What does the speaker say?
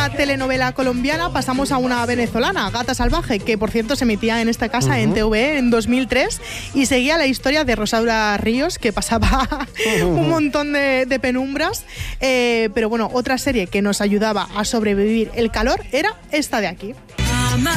una telenovela colombiana pasamos a una venezolana, Gata Salvaje, que por cierto se emitía en esta casa en TVE en 2003 y seguía la historia de Rosaura Ríos, que pasaba un montón de penumbras. Pero bueno, otra serie que nos ayudaba a sobrevivir el calor era esta de aquí.